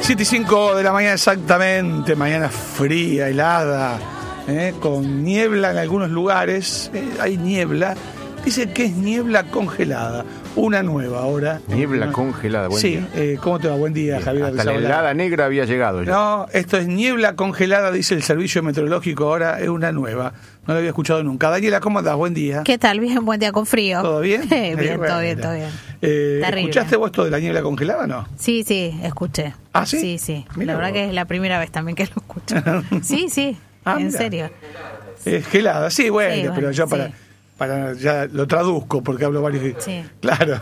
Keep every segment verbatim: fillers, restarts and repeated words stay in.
siete y cinco de la mañana exactamente, mañana fría, helada, ¿eh? Con niebla en algunos lugares, ¿eh? Hay niebla, dice que es niebla congelada, una nueva ahora. Niebla ¿no? congelada, buen sí, día. Eh, ¿cómo te va? Buen día, Bien, Javier. hasta la helada negra había llegado ya. No, esto es niebla congelada, dice el servicio meteorológico, ahora es una nueva. No lo había escuchado nunca. Daniela, ¿cómo andás? Buen día. ¿Qué tal? Bien, buen día con frío. ¿Todo bien? bien, Eh, todo bueno, bien, todo bien. Eh, Terrible. ¿Escuchaste vos esto de la niebla congelada o no? Sí, sí, escuché. ¿Ah, sí? Sí, sí. Mirá la verdad vos. que es la primera vez también que lo escucho. sí, sí, Ah, en mirá. serio. Es gelada, sí, bueno, Sí, bueno, pero yo sí. para, para ya lo traduzco porque hablo varios. Sí. Claro.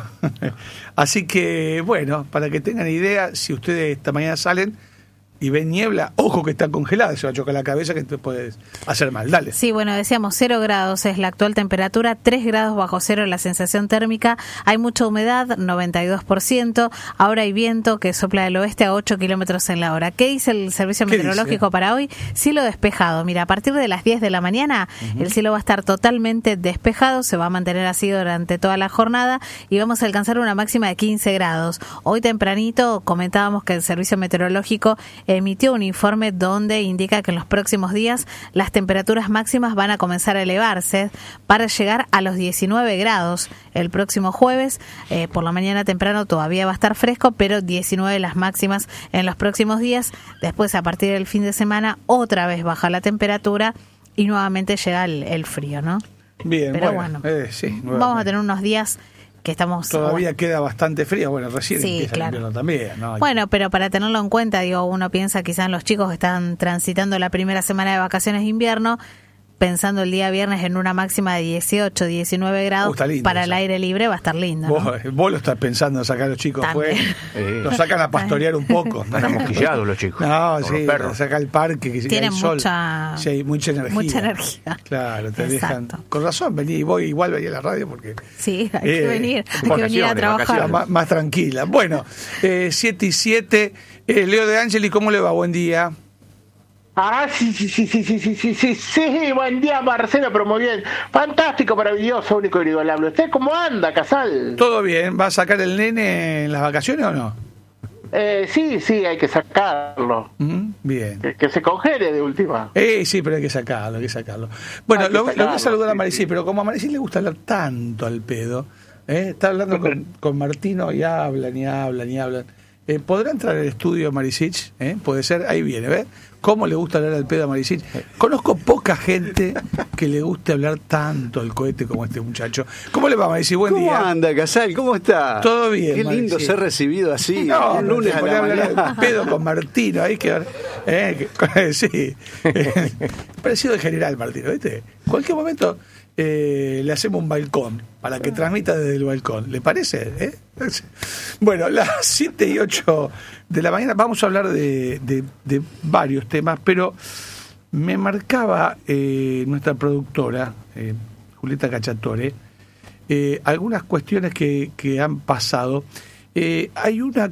Así que, bueno, para que tengan idea, si ustedes esta mañana salen y ven niebla, ojo que está congelada, se va a chocar la cabeza que te puedes hacer mal. Dale. Sí, bueno, decíamos cero grados es la actual temperatura, tres grados bajo cero la sensación térmica, hay mucha humedad, noventa y dos por ciento, ahora hay viento que sopla del oeste a ocho kilómetros en la hora. ¿Qué dice el servicio ¿Qué meteorológico dice? para hoy? Cielo despejado. Mira, a partir de las diez de la mañana uh-huh. el cielo va a estar totalmente despejado, se va a mantener así durante toda la jornada y vamos a alcanzar una máxima de quince grados. Hoy tempranito comentábamos que el servicio meteorológico emitió un informe donde indica que en los próximos días las temperaturas máximas van a comenzar a elevarse para llegar a los diecinueve grados el próximo jueves. Eh, por la mañana temprano todavía va a estar fresco, pero diecinueve las máximas en los próximos días. Después, a partir del fin de semana, otra vez baja la temperatura y nuevamente llega el, el frío, ¿no? Bien, pero bueno. bueno, eh, sí, vamos a tener unos días que estamos... Todavía bueno, queda bastante frío, bueno, recién sí, empieza claro. el invierno también, ¿no? Bueno, pero para tenerlo en cuenta, digo, uno piensa quizás los chicos que están transitando la primera semana de vacaciones de invierno, pensando el día viernes en una máxima de dieciocho, diecinueve grados, Uh, está lindo para eso. el aire libre va a estar lindo, ¿no? Vos, vos lo estás pensando en sacar a los chicos También. afuera, Eh. los sacan a pastorear un poco. Están amosquillados los chicos. No, con sí, los perros. los saca al parque, que se Tienen cae el sol. mucha- Sí, mucha energía. mucha energía. Claro, te Exacto. dejan. Con razón, vení, voy igual venía a la radio porque Sí, hay Eh, que venir, hay que vacaciones, venir a trabajar. está más, más tranquila. Bueno, eh, siete y siete. Eh, Leo de Angeli, ¿cómo le va? Buen día. Ah, sí, sí, sí, sí, sí, sí, sí, sí, sí, buen día Marcelo, pero muy bien, fantástico, maravilloso, único y inigualable. ¿Usted cómo anda, Casal? ¿Todo bien? ¿Va a sacar el nene en las vacaciones o no? Eh, sí, sí, hay que sacarlo, Mm, Bien. que, que se congele de última. Eh, sí, pero hay que sacarlo, hay que sacarlo. Bueno, Hay que lo, lo voy a sacarlo, saludar a sí, Maricí, sí. pero como a Maricí le gusta hablar tanto al pedo, ¿eh? Está hablando con, con Martino y hablan y hablan y hablan. Eh, ¿Podrá entrar al estudio Marisich? ¿Eh? Puede ser, ahí viene, ¿ves? ¿Cómo le gusta hablar al pedo a Marisich? Conozco poca gente que le guste hablar tanto al cohete como este muchacho. ¿Cómo le va, Marisich? Buen ¿Cómo día. anda, Casal? ¿Cómo está? Todo bien, Qué lindo Marici. ser recibido así, No, un lunes se a pone la hablar mañana. al pedo con Martino, ahí que, eh, que- sí, parecido de general Martino, ¿viste? Cualquier momento eh, le hacemos un balcón para que transmita desde el balcón, ¿le parece? ¿Eh? Bueno, las siete y ocho de la mañana vamos a hablar de, de, de varios temas, pero me marcaba eh, nuestra productora, eh, Julieta Cacciatore, eh, algunas cuestiones que, que han pasado. Eh, hay una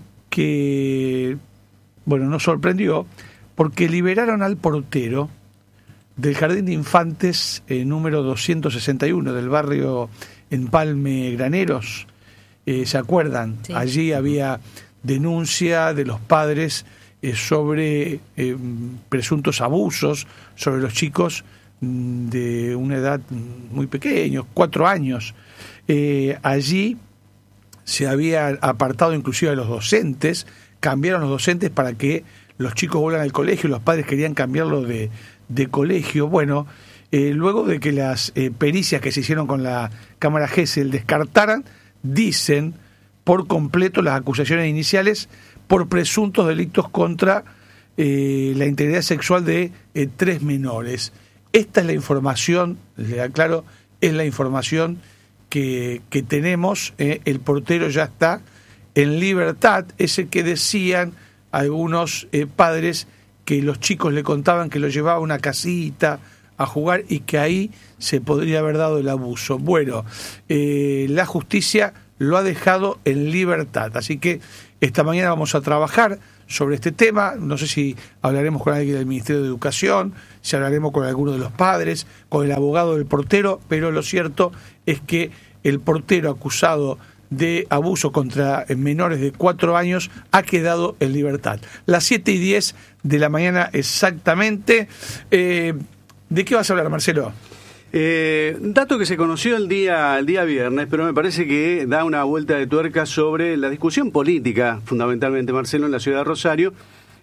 que, bueno, nos sorprendió porque liberaron al portero del Jardín de Infantes eh, número doscientos sesenta y uno del barrio Empalme Graneros. Eh, ¿Se acuerdan? Sí. Allí había denuncia de los padres eh, sobre eh, presuntos abusos sobre los chicos mm, de una edad mm, muy pequeña, cuatro años. Eh, allí se había apartado inclusive a los docentes, cambiaron los docentes para que los chicos vuelvan al colegio, los padres querían cambiarlo de, de colegio. Bueno, eh, luego de que las eh, pericias que se hicieron con la cámara Gesell descartaran, dicen por completo las acusaciones iniciales por presuntos delitos contra eh, la integridad sexual de eh, tres menores. Esta es la información, le aclaro, es la información que, que tenemos. Eh, el portero ya está en libertad, ese que decían algunos eh, padres que los chicos le contaban que lo llevaba a una casita a jugar y que ahí se podría haber dado el abuso. Bueno, eh, la justicia lo ha dejado en libertad, así que esta mañana vamos a trabajar sobre este tema. No sé si hablaremos con alguien del Ministerio de Educación, si hablaremos con alguno de los padres, con el abogado del portero, pero lo cierto es que el portero acusado de abuso contra menores de cuatro años ha quedado en libertad. Las siete y diez de la mañana exactamente. Eh, ¿De qué vas a hablar, Marcelo? Eh, dato que se conoció el día, el día viernes, pero me parece que da una vuelta de tuerca sobre la discusión política, fundamentalmente, Marcelo, en la ciudad de Rosario.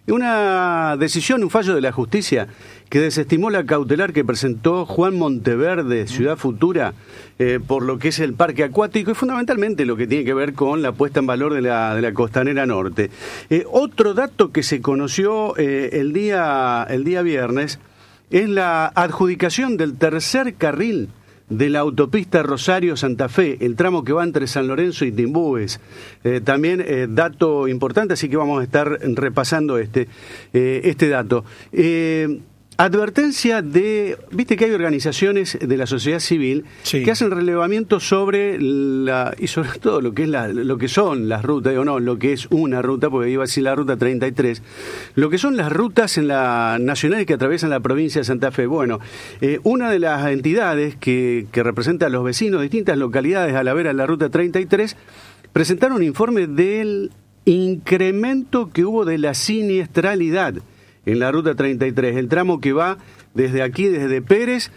Una decisión, un fallo de la justicia que desestimó la cautelar que presentó Juan Monteverde, Ciudad Futura, eh, por lo que es el parque acuático y fundamentalmente lo que tiene que ver con la puesta en valor de la, de la Costanera Norte. Eh, otro dato que se conoció eh, el día, el día viernes es la adjudicación del tercer carril de la autopista Rosario-Santa Fe, el tramo que va entre San Lorenzo y Timbúes. Eh, también eh, dato importante, así que vamos a estar repasando este, eh, este dato. Eh, Advertencia de, viste que hay organizaciones de la sociedad civil sí. que hacen relevamiento sobre la, y sobre todo lo que es la, lo que son las rutas, o no, lo que es una ruta, porque iba a decir la ruta treinta y tres, lo que son las rutas en la nacionales que atraviesan la provincia de Santa Fe. Bueno, eh, una de las entidades que, que representa a los vecinos de distintas localidades a la vera de la ruta treinta y tres presentaron un informe del incremento que hubo de la siniestralidad en la ruta treinta y tres, el tramo que va desde aquí, desde Pérez,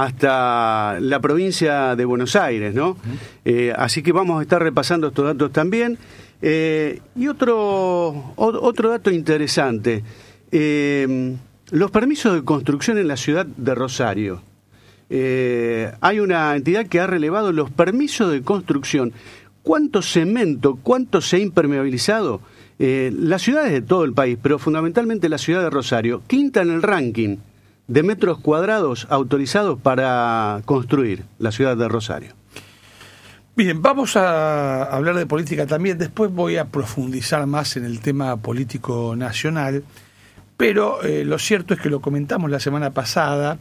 hasta la provincia de Buenos Aires, ¿no? Uh-huh. Eh, así que vamos a estar repasando estos datos también. Eh, y otro, o, otro dato interesante, eh, los permisos de construcción en la ciudad de Rosario. Eh, hay una entidad que ha relevado los permisos de construcción. ¿Cuánto cemento, cuánto se ha impermeabilizado? Eh, las ciudades de todo el país, pero fundamentalmente la ciudad de Rosario, quinta en el ranking de metros cuadrados autorizados para construir la ciudad de Rosario. Bien, vamos a hablar de política también, después voy a profundizar más en el tema político nacional, pero eh, lo cierto es que lo comentamos la semana pasada,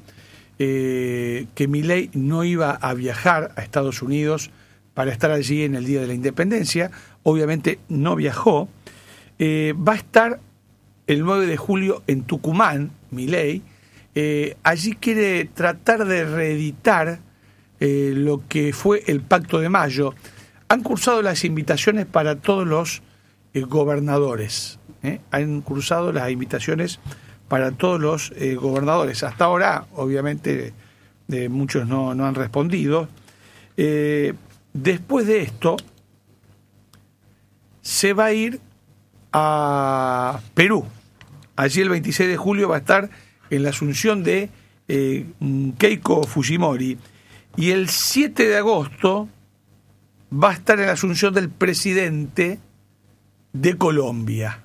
eh, que Milei no iba a viajar a Estados Unidos para estar allí en el Día de la Independencia, obviamente no viajó. Eh, va a estar el nueve de julio en Tucumán, Milei. Eh, allí quiere tratar de reeditar eh, lo que fue el Pacto de Mayo. Han cursado las invitaciones para todos los eh, gobernadores. ¿eh? Han cursado las invitaciones para todos los eh, gobernadores. Hasta ahora, obviamente, eh, muchos no, no han respondido. Eh, después de esto, se va a ir a Perú. Allí el veintiséis de julio va a estar en la asunción de eh, Keiko Fujimori y el siete de agosto va a estar en la asunción del presidente de Colombia.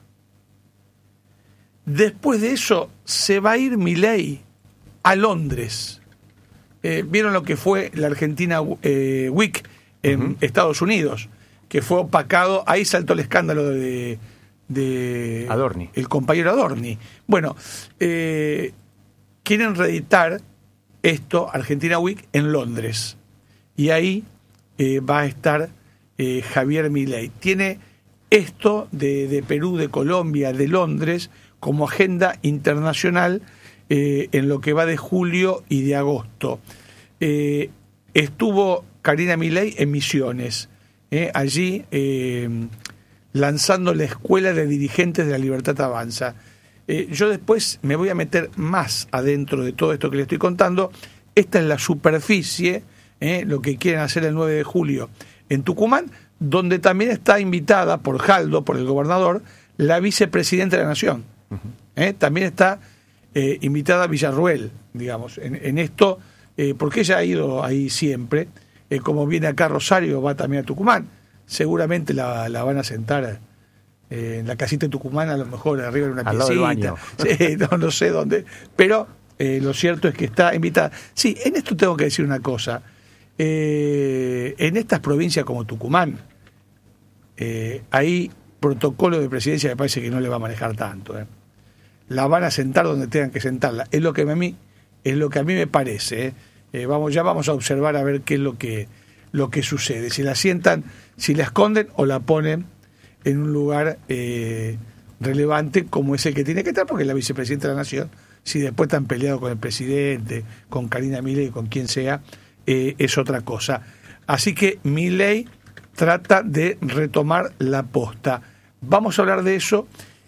Después de eso se va a ir Milei a Londres. Eh, ¿Vieron lo que fue la Argentina eh, Week en uh-huh. Estados Unidos? Que fue opacado, ahí saltó el escándalo de de Adorni. El compañero Adorni. Bueno, eh, quieren reeditar esto, Argentina Week, en Londres. Y ahí eh, va a estar eh, Javier Milei. Tiene esto de, de Perú, de Colombia, de Londres, como agenda internacional eh, en lo que va de julio y de agosto. Eh, estuvo Karina Milei en Misiones. Eh, allí... Eh, lanzando la Escuela de Dirigentes de la Libertad Avanza. Eh, yo después me voy a meter más adentro de todo esto que le estoy contando. Esta es la superficie, eh, lo que quieren hacer el nueve de julio en Tucumán, donde también está invitada por Jaldo, por el gobernador, la vicepresidenta de la Nación. Uh-huh. Eh, también está eh, invitada Villarruel, digamos, en, en esto, eh, porque ella ha ido ahí siempre. Eh, como viene acá Rosario, va también a Tucumán. Seguramente la, la van a sentar eh, en la casita de Tucumán, a lo mejor arriba en una al piecita. Lado del baño. Sí, no, no sé dónde. Pero eh, lo cierto es que está invitada. Sí, en esto tengo que decir una cosa. Eh, en estas provincias como Tucumán, eh, hay protocolo de presidencia que parece que no le va a manejar tanto. Eh. La van a sentar donde tengan que sentarla. Es lo que a mí, es lo que a mí me parece. Eh. Eh, vamos, ya vamos a observar a ver qué es lo que lo que sucede, si la sientan, si la esconden o la ponen en un lugar eh, relevante como es el que tiene que estar, porque es la vicepresidenta de la Nación. Si después están peleados con el presidente, con Karina Milei, con quien sea, eh, es otra cosa. Así que Milei trata de retomar la posta. Vamos a hablar de eso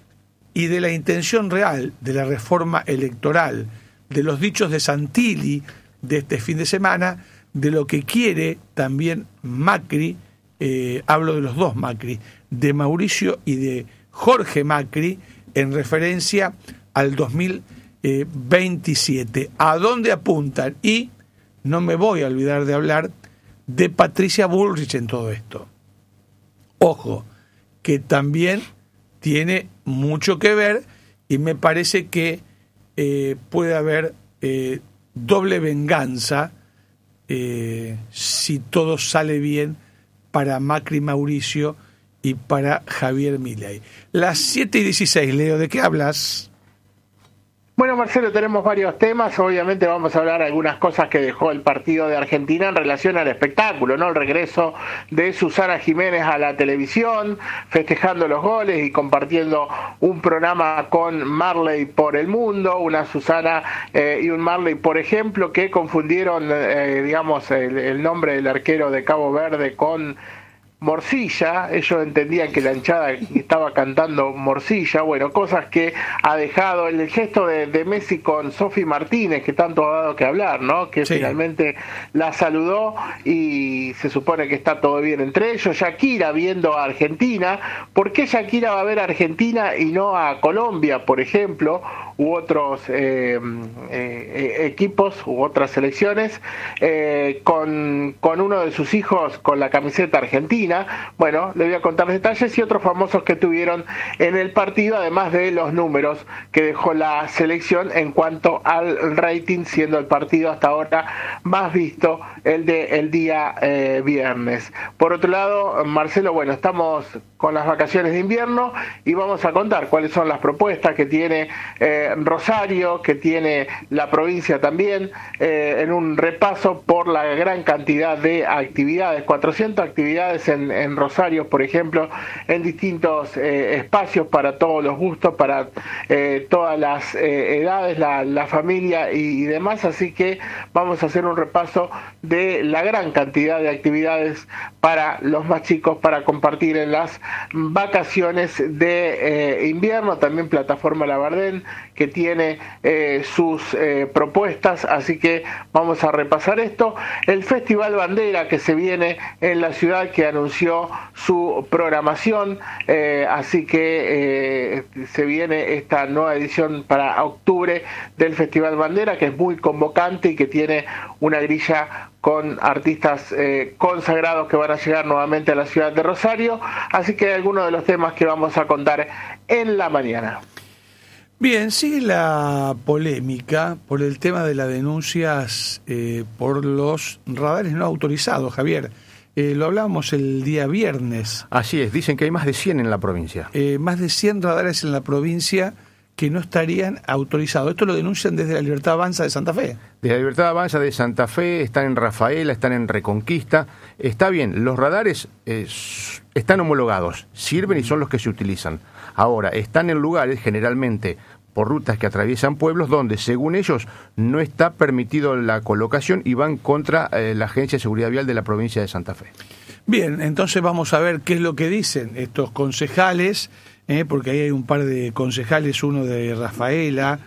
y de la intención real de la reforma electoral, de los dichos de Santilli de este fin de semana, de lo que quiere también Macri, eh, hablo de los dos Macri, de Mauricio y de Jorge Macri, en referencia al dos mil veintisiete. ¿A dónde apuntan? Y no me voy a olvidar de hablar de Patricia Bullrich en todo esto. Ojo, que también tiene mucho que ver y me parece que eh, puede haber eh, doble venganza eh, si todo sale bien para Macri Mauricio y para Javier Milei. Las siete y dieciséis, Leo, ¿de qué hablas? Bueno, Marcelo, tenemos varios temas. Obviamente vamos a hablar de algunas cosas que dejó el partido de Argentina en relación al espectáculo, ¿no? El regreso de Susana Jiménez a la televisión, festejando los goles y compartiendo un programa con Marley por el mundo, una Susana eh, y un Marley, por ejemplo, que confundieron, eh, digamos, el, el nombre del arquero de Cabo Verde con Morcilla. Ellos entendían que la hinchada estaba cantando Morcilla. Bueno, cosas que ha dejado el gesto de, de Messi con Sofi Martínez, que tanto ha dado que hablar, ¿no? Que sí, finalmente la saludó y se supone que está todo bien entre ellos. Shakira viendo a Argentina. ¿Por qué Shakira va a ver a Argentina y no a Colombia, por ejemplo, u otros eh, eh, equipos u otras selecciones, eh, con, con uno de sus hijos con la camiseta argentina? Bueno, le voy a contar detalles y otros famosos que tuvieron en el partido, además de los números que dejó la selección en cuanto al rating, siendo el partido hasta ahora más visto el de el día eh, viernes. Por otro lado, Marcelo, bueno, estamos con las vacaciones de invierno y vamos a contar cuáles son las propuestas que tiene eh, Rosario, que tiene la provincia también, eh, en un repaso por la gran cantidad de actividades, cuatrocientas actividades en, en Rosario, por ejemplo, en distintos eh, espacios para todos los gustos, para eh, todas las eh, edades, la, la familia y, y demás, así que vamos a hacer un repaso de la gran cantidad de actividades para los más chicos para compartir en las vacaciones de eh, invierno. También Plataforma Labardén, que tiene eh, sus eh, propuestas, así que vamos a repasar esto. El Festival Bandera, que se viene en la ciudad, que anunció su programación, eh, así que eh, se viene esta nueva edición para octubre del Festival Bandera, que es muy convocante y que tiene una grilla con artistas eh, consagrados que van a llegar nuevamente a la ciudad de Rosario. Así que algunos de los temas que vamos a contar en la mañana. Bien, sigue la polémica por el tema de las denuncias eh, por los radares no autorizados, Javier. Eh, lo hablábamos el día viernes. Así es, dicen que hay más de cien en la provincia. Eh, más de cien radares en la provincia que no estarían autorizados. Esto lo denuncian desde la Libertad Avanza de Santa Fe. Desde la Libertad Avanza de Santa Fe, están en Rafaela, están en Reconquista. Está bien, los radares eh, están homologados, sirven y son los que se utilizan. Ahora, están en lugares generalmente por rutas que atraviesan pueblos donde, según ellos, no está permitido la colocación y van contra eh, la Agencia de Seguridad Vial de la provincia de Santa Fe. Bien, entonces vamos a ver qué es lo que dicen estos concejales, eh, porque ahí hay un par de concejales, uno de Rafaela,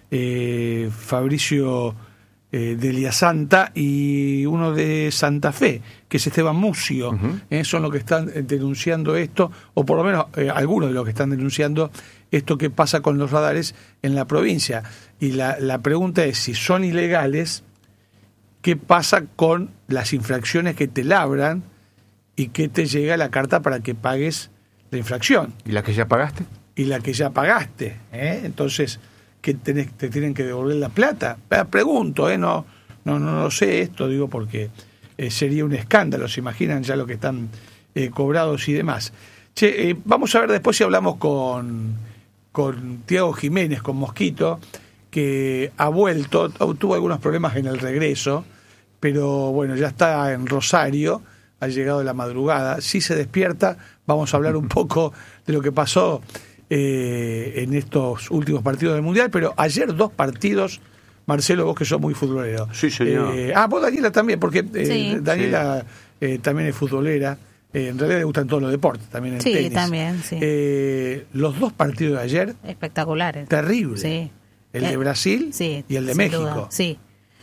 eh, Fabricio eh, de Liasanta y uno de Santa Fe, que es Esteban Mucio. Uh-huh. eh, son los que están denunciando esto, o por lo menos eh, algunos de los que están denunciando esto que pasa con los radares en la provincia. Y la, la pregunta es, si son ilegales, ¿qué pasa con las infracciones que te labran y que te llega la carta para que pagues la infracción? ¿Y la que ya pagaste? Y la que ya pagaste. ¿eh? Entonces, ¿qué tenés, te tienen que devolver la plata? Pregunto, ¿eh? no, no, no lo sé esto, digo, porque eh, sería un escándalo. ¿Se imaginan ya lo que están eh, cobrados y demás? Che, eh, vamos a ver después si hablamos con... con Tiago Jiménez, con Mosquito, que ha vuelto, tuvo algunos problemas en el regreso, pero bueno, ya está en Rosario, ha llegado la madrugada. Si se despierta, vamos a hablar un poco de lo que pasó eh, en estos últimos partidos del Mundial, pero ayer dos partidos, Marcelo, vos que sos muy futbolero. Sí, señor. Eh, ah, vos Daniela también, porque eh, Sí. Daniela eh, también es futbolera. Eh, en realidad le gustan todos los deportes, también el sí, tenis. Sí, también, sí. Eh, los dos partidos de ayer... Espectaculares. Terrible. Sí. El eh, de Brasil sí, y el de sin México. duda, sí.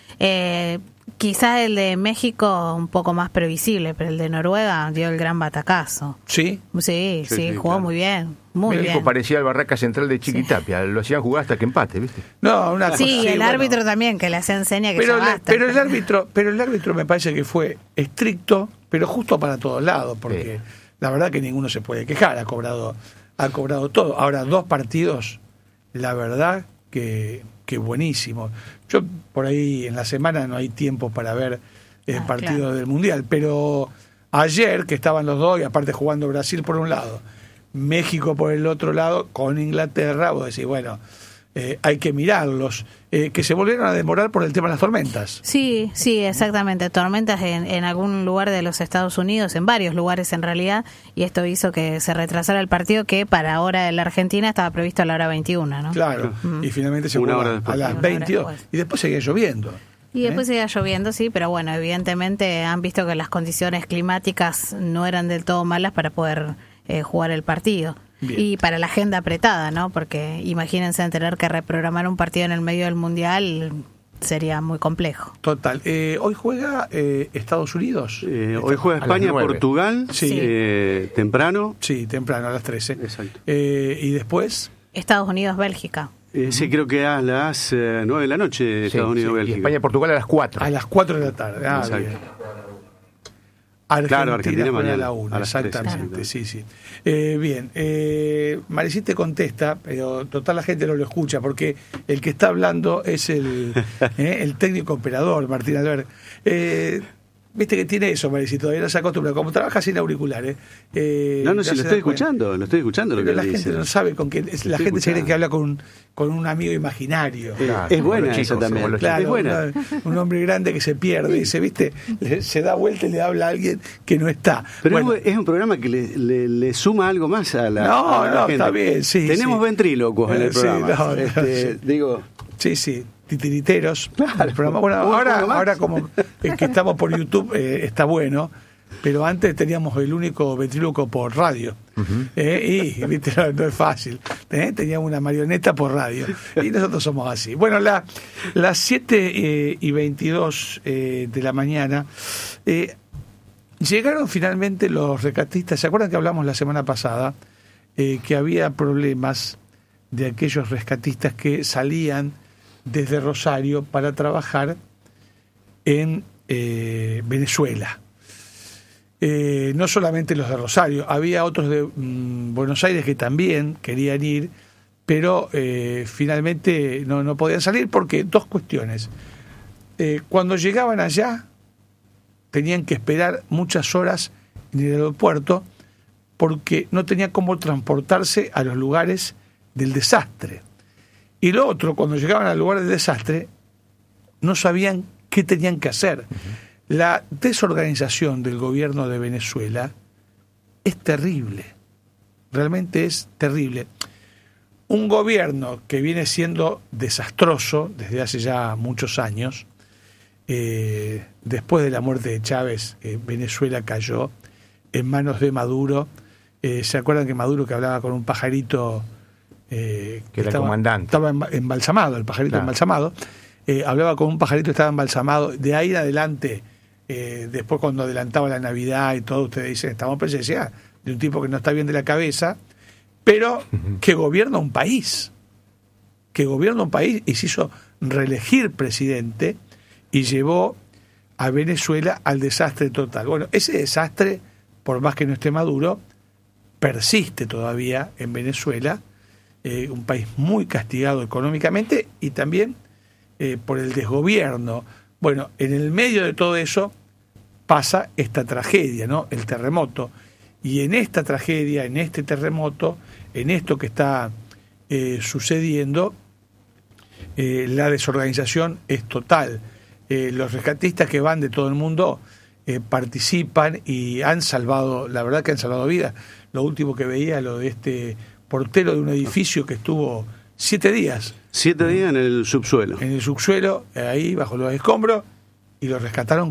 Eh, quizá el de México un poco más previsible, pero el de Noruega dio el gran batacazo. ¿Sí? Sí, sí, sí, sí jugó claro. muy bien, muy México bien. parecía el Barraca Central de Chiquitapia, lo hacían jugar hasta que empate, ¿viste? No, una cosa, Sí, el bueno. árbitro también, que le hacía enseña que Pero, ya le- basta. pero el árbitro, pero el árbitro me parece que fue estricto, pero justo para todos lados, porque Sí. la verdad que ninguno se puede quejar, ha cobrado, ha cobrado todo. Ahora, dos partidos, la verdad que, que buenísimo. Yo por ahí en la semana no hay tiempo para ver el Ah, partido claro. del Mundial, pero ayer que estaban los dos, y aparte jugando Brasil por un lado, México por el otro lado, con Inglaterra, vos decís, bueno, eh, hay que mirarlos, eh, que se volvieron a demorar por el tema de las tormentas. Sí, sí, exactamente. Tormentas en, en algún lugar de los Estados Unidos, en varios lugares en realidad, y esto hizo que se retrasara el partido que para ahora de la Argentina estaba previsto a la hora veintiuna, ¿no? Claro, y finalmente se Una jugó hora a después. las Una hora veintidós, después. y después seguía lloviendo. Y después ¿eh? seguía lloviendo, sí, pero bueno, evidentemente han visto que las condiciones climáticas no eran del todo malas para poder eh, jugar el partido. Bien. Y para la agenda apretada, ¿no? Porque imagínense tener que reprogramar un partido en el medio del Mundial sería muy complejo. Total. Eh, hoy juega eh, Estados Unidos. Eh, hoy juega A las España, nueve. Portugal, Sí. eh, temprano. Sí, temprano, a las trece. Exacto. Eh, y después, Estados Unidos, Bélgica. Eh, sí, creo que a las eh, nueve de la noche, Estados Sí, Unidos, sí. Y Bélgica. España-Portugal a las cuatro. a las cuatro de la tarde. Ah, Exacto. bien. Argentina, Claro, Argentina juega mañana, a la una, a las tres, exactamente, exacto. sí, sí. Eh, bien, eh, Maricí te contesta, pero total la gente no lo escucha, porque el que está hablando es el, eh, el técnico operador, Martín Albert. Eh, Viste que tiene eso, Maricí, todavía no se acostumbra, como trabaja sin auriculares. Eh, No, no, ya si se lo da estoy cuenta. escuchando, lo estoy escuchando lo Pero que la él gente dice. no sabe con quién, es- la Estoy gente se cree escuchando. que habla con, un- con un amigo imaginario. Claro, Es como buena los esa chicos, también. como los Claro, es buena. una- un hombre grande que se pierde, dice, viste, le- se da vuelta y le habla a alguien que no está. Pero Bueno, es, es un programa que le, le- le suma algo más a la, No, a la no, gente. está bien, sí, Tenemos sí. ventrílocos en Eh, el sí, programa. no, no, Este, sí. Digo, sí, sí, titiriteros. Claro. El programa. Bueno, Uno- ahora, uno más. ahora como el que estamos por YouTube eh, está bueno, pero antes teníamos el único ventríloco por radio. Eh, y viste, no, no es fácil. Eh, teníamos una marioneta por radio. Y nosotros somos así. Bueno, la, las siete eh, y veintidós eh, de la mañana. Eh, Llegaron finalmente los rescatistas. ¿Se acuerdan que hablamos la semana pasada eh, que había problemas de aquellos rescatistas que salían desde Rosario para trabajar en eh, Venezuela? Eh, no solamente los de Rosario, había otros de mm, Buenos Aires que también querían ir, pero eh, finalmente no, no podían salir porque dos cuestiones. Eh, cuando llegaban allá, tenían que esperar muchas horas en el aeropuerto porque no tenían cómo transportarse a los lugares del desastre. Y lo otro, cuando llegaban al lugar del desastre, no sabían qué tenían que hacer. La desorganización del gobierno de Venezuela es terrible, realmente es terrible. Un gobierno que viene siendo desastroso desde hace ya muchos años. Eh, después de la muerte de Chávez, eh, Venezuela cayó en manos de Maduro. Eh, ¿Se acuerdan que Maduro, que hablaba con un pajarito eh, Que era el estaba, comandante. estaba emba- embalsamado, el pajarito Claro. embalsamado, eh, hablaba con un pajarito que estaba embalsamado? De ahí en adelante, eh, después cuando adelantaba la Navidad y todo, ustedes dicen, estamos en presencia de un tipo que no está bien de la cabeza, pero que gobierna un país, que gobierna un país y se hizo reelegir presidente y llevó a Venezuela al desastre total. Bueno, ese desastre, por más que no esté Maduro, persiste todavía en Venezuela, eh, un país muy castigado económicamente y también eh, por el desgobierno. Bueno, en el medio de todo eso pasa esta tragedia, ¿no? El terremoto. Y en esta tragedia, en este terremoto, en esto que está eh, sucediendo, eh, la desorganización es total. Eh, los rescatistas que van de todo el mundo eh, participan y han salvado, la verdad que han salvado vidas. Lo último que veía, lo de este portero de un edificio que estuvo siete días siete días en el subsuelo. en el subsuelo, ahí bajo los escombros, y lo rescataron